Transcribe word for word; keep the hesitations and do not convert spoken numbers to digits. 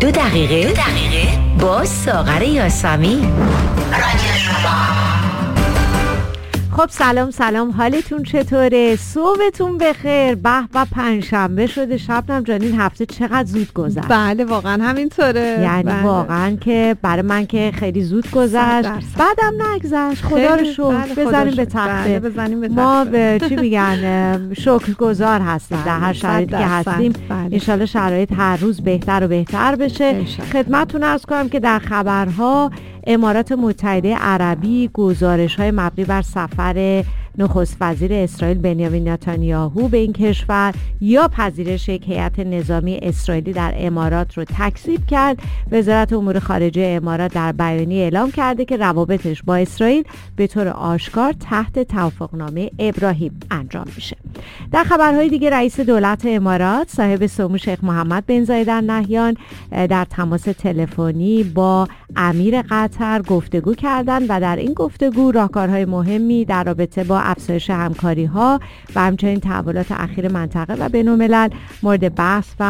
دو دقیقه دو دقیقه با ساغر یاسمی. رادیو شما. خب سلام سلام، حالتون چطوره؟ صبحتون بخیر. به به پنجشنبه شده. شبنم جان این هفته چقدر زود گذشت. بله واقعا همینطوره. یعنی بله. واقعا که برای من که خیلی زود گذشت، بعدم نگذشت. خدا رو شکر. بزنیم به تخته. بله بزنیم به تخته. ما به چی میگن شکرگزار هستیم در هر شرایطی که هستیم. انشالله شرایط هر روز بهتر و بهتر بشه. خدمتتون عرض کنم که در خبرها امارات متحده عربی گزارش‌های مبنی بر سفر نخست وزیر اسرائیل بنیامین نتانیاهو به این کشور یا پذیرش یک هیئت نظامی اسرائیلی در امارات رو تکذیب کرد. وزارت امور خارجه امارات در بیانیه اعلام کرده که روابطش با اسرائیل به طور آشکار تحت توافقنامه ابراهیم انجام میشه. در خبرهای دیگه رئیس دولت امارات صاحب سمو شیخ محمد بن زاید ال نهیان در تماس تلفنی با امیر قطر گفتگو کردند و در این گفتگو راهکارهای مهمی در رابطه با افزایش همکاری‌ها و همچنین تحولات اخیر منطقه و بین‌الملل مورد بحث و